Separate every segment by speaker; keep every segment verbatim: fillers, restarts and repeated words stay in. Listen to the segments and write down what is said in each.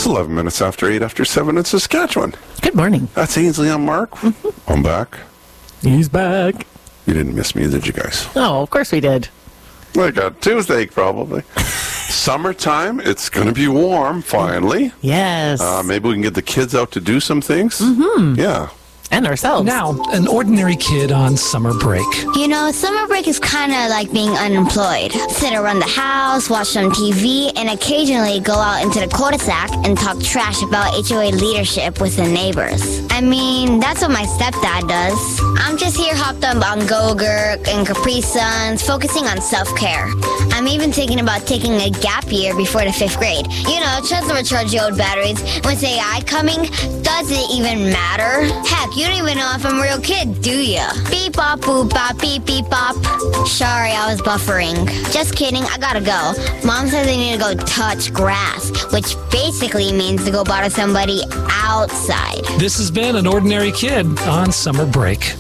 Speaker 1: It's eleven minutes after eight after seven in Saskatchewan.
Speaker 2: Good morning.
Speaker 1: That's Ainsley. I'm Mark. Mm-hmm. I'm back.
Speaker 2: He's back.
Speaker 1: You didn't miss me, did you guys?
Speaker 2: Oh, of course we did.
Speaker 1: Like a toothache, probably. Summertime. It's going to be warm, finally.
Speaker 2: Yes.
Speaker 1: Uh, maybe we can get the kids out to do some things.
Speaker 2: Mm-hmm.
Speaker 1: Yeah.
Speaker 2: And ourselves.
Speaker 3: Now, an ordinary kid on summer break.
Speaker 4: You know, summer break is kind of like being unemployed. Sit around the house, watch some T V, and occasionally go out into the cul-de-sac and talk trash about H O A leadership with the neighbors. I mean, that's what my stepdad does. I'm just here hopped up on Go-Gurt and Capri Suns, focusing on self-care. I'm even thinking about taking a gap year before the fifth grade. You know, just to recharge the old batteries. When's A I coming? Does it even matter? Heck, you don't even know if I'm a real kid, do ya? Beep bop boop bop beep beep bop. Sorry, I was buffering. Just kidding, I gotta go. Mom says I need to go touch grass, which basically means to go bother somebody outside.
Speaker 3: This has been an ordinary kid on summer break.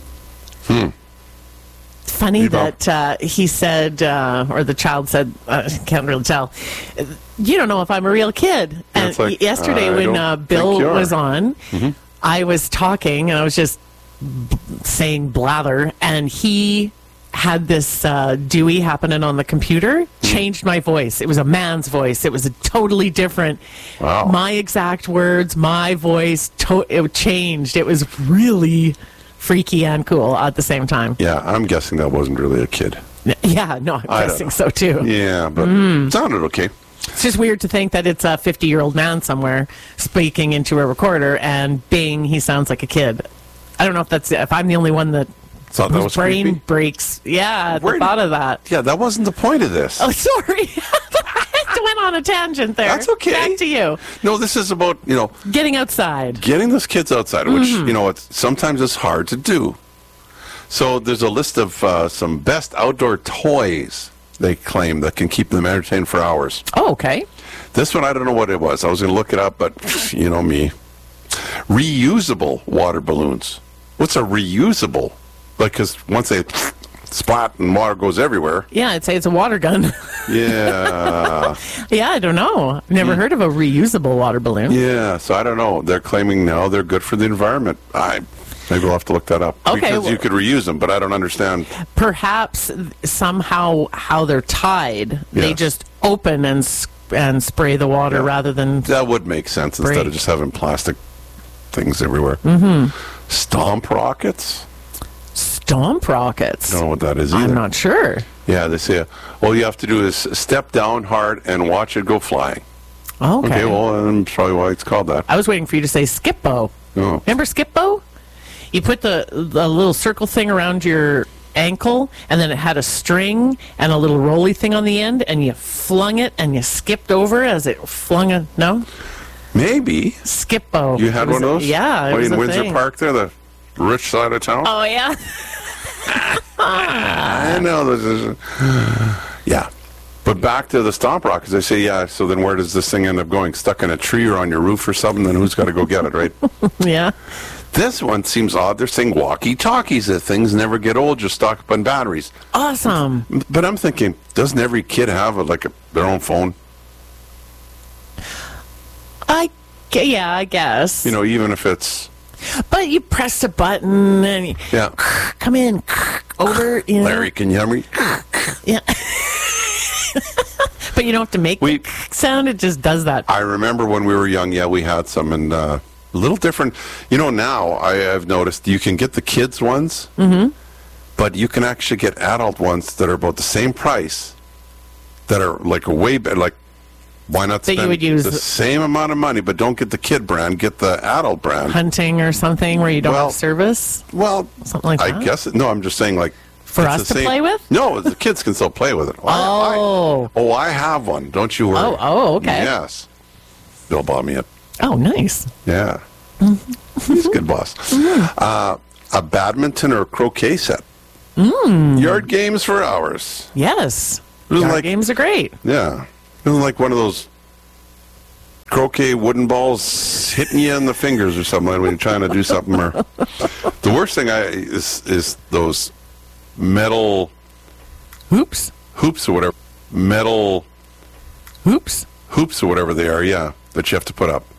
Speaker 1: Hmm.
Speaker 2: Funny that uh, he said, uh, or the child said, I uh, can't really tell, you don't know if I'm a real kid. And
Speaker 1: like,
Speaker 2: yesterday
Speaker 1: uh,
Speaker 2: when uh, Bill was on, mm-hmm. I was talking and I was just b- saying blather, and he had this uh, Dewey happening on the computer, changed my voice. It was a man's voice. It was a totally different,
Speaker 1: wow. My
Speaker 2: exact words, my voice, to- it changed. It was really freaky and cool at the same time.
Speaker 1: Yeah, I'm guessing that wasn't really a kid.
Speaker 2: Yeah, no, I'm I guessing so too.
Speaker 1: Yeah, but
Speaker 2: mm.
Speaker 1: it sounded okay.
Speaker 2: It's just weird to think that it's a fifty-year-old man somewhere speaking into a recorder, and bing, he sounds like a kid. I don't know if that's if I'm the only one that
Speaker 1: thought that was
Speaker 2: brain
Speaker 1: creepy?
Speaker 2: breaks. Yeah, at the
Speaker 1: Where
Speaker 2: thought
Speaker 1: did,
Speaker 2: of that.
Speaker 1: Yeah, that wasn't the point of this.
Speaker 2: Oh, sorry. I went on a tangent there.
Speaker 1: That's okay.
Speaker 2: Back to you.
Speaker 1: No, this is about, you know,
Speaker 2: getting outside.
Speaker 1: Getting those kids outside, which,
Speaker 2: mm-hmm.
Speaker 1: you know, it's sometimes it's hard to do. So there's a list of uh, some best outdoor toys, they claim, that can keep them entertained for hours.
Speaker 2: Oh, okay.
Speaker 1: This one, I don't know what it was. I was going to look it up, but you know me. Reusable water balloons. What's a reusable? Like, because once they splat and water goes everywhere.
Speaker 2: Yeah, I'd say it's a water gun.
Speaker 1: Yeah.
Speaker 2: Yeah, I don't know. I've never mm. heard of a reusable water balloon.
Speaker 1: Yeah, so I don't know. They're claiming now they're good for the environment. I Maybe we'll have to look that up.
Speaker 2: Okay,
Speaker 1: because
Speaker 2: well,
Speaker 1: you could reuse them, but I don't understand.
Speaker 2: Perhaps somehow how they're tied, yes. they just open and sp- and spray the water yeah. rather than...
Speaker 1: That would make sense
Speaker 2: break.
Speaker 1: Instead of just having plastic things everywhere.
Speaker 2: Mm-hmm.
Speaker 1: Stomp rockets?
Speaker 2: Stomp rockets?
Speaker 1: I don't know what that is either.
Speaker 2: I'm not sure.
Speaker 1: Yeah, they say all you have to do is step down hard and watch it go flying.
Speaker 2: Okay.
Speaker 1: Okay, well, that's probably why it's called that.
Speaker 2: I was waiting for you to say Skip-Bo.
Speaker 1: Oh.
Speaker 2: Remember Skip-Bo? You put the, the little circle thing around your ankle, and then it had a string and a little rolly thing on the end, and you flung it, and you skipped over as it flung a... No?
Speaker 1: Maybe.
Speaker 2: Skip-Bo.
Speaker 1: You had
Speaker 2: was,
Speaker 1: one of those?
Speaker 2: Yeah, it
Speaker 1: oh,
Speaker 2: was
Speaker 1: in
Speaker 2: a
Speaker 1: Windsor
Speaker 2: thing.
Speaker 1: Park there, the rich side of town?
Speaker 2: Oh, yeah?
Speaker 1: I know. This is... Yeah. But back to the stomp rockets, they say, yeah, so then where does this thing end up going? Stuck in a tree or on your roof or something, then who's got to go get it, right?
Speaker 2: Yeah.
Speaker 1: This one seems odd. They're saying walkie-talkies, that things never get old, just stock up on batteries.
Speaker 2: Awesome.
Speaker 1: But I'm thinking, doesn't every kid have a, like a, their own phone?
Speaker 2: I, yeah, I guess.
Speaker 1: You know, even if it's...
Speaker 2: But you press a button and you
Speaker 1: yeah.
Speaker 2: come in, over, you know.
Speaker 1: Larry, can you hear me?
Speaker 2: Yeah. But you don't have to make we, the sound, it just does that.
Speaker 1: I remember when we were young, yeah, we had some, and uh, a little different. You know, now I have noticed you can get the kids ones,
Speaker 2: mm-hmm.
Speaker 1: but you can actually get adult ones that are about the same price, that are like a way better, like, why not
Speaker 2: that
Speaker 1: spend
Speaker 2: you would use
Speaker 1: the same amount of money, but don't get the kid brand, get the adult brand.
Speaker 2: Hunting or something where you don't
Speaker 1: well,
Speaker 2: have service?
Speaker 1: Well,
Speaker 2: something like that?
Speaker 1: I guess, it, no, I'm just saying, like,
Speaker 2: for us to
Speaker 1: same,
Speaker 2: play with?
Speaker 1: No, the kids can still play with it.
Speaker 2: Oh.
Speaker 1: I, I, oh, I have one. Don't you worry.
Speaker 2: Oh, oh, okay.
Speaker 1: Yes. Bill bought me it.
Speaker 2: Oh, nice.
Speaker 1: Yeah.
Speaker 2: Mm-hmm.
Speaker 1: He's a good boss.
Speaker 2: Mm-hmm.
Speaker 1: Uh, a badminton or croquet set.
Speaker 2: Mm.
Speaker 1: Yard games for hours.
Speaker 2: Yes. Yard
Speaker 1: like,
Speaker 2: games are great.
Speaker 1: Yeah. It was like one of those croquet wooden balls hitting you in the fingers or something when you're trying to do something. Or the worst thing I is is those metal
Speaker 2: hoops,
Speaker 1: hoops or whatever, metal
Speaker 2: hoops,
Speaker 1: hoops or whatever they are, yeah, that you have to put up.